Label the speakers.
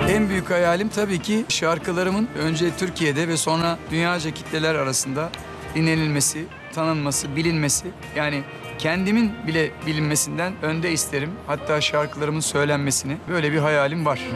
Speaker 1: En büyük hayalim tabii ki şarkılarımın önce Türkiye'de ve sonra dünyaca kitleler arasında dinlenilmesi, tanınması, bilinmesi. Yani kendimin bile bilinmesinden önde isterim. Hatta şarkılarımın söylenmesini. Böyle bir hayalim var.